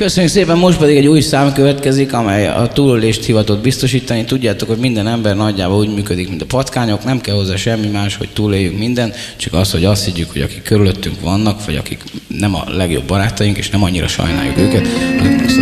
Köszönjük szépen, most pedig egy új szám következik, amely a túlélést hivatott biztosítani. Tudjátok, hogy minden ember nagyjából úgy működik, mint a patkányok, nem kell hozzá semmi más, hogy túléljünk minden, csak az, hogy azt higgyük, hogy akik körülöttünk vannak, vagy akik nem a legjobb barátaink, és nem annyira sajnáljuk őket, azoknak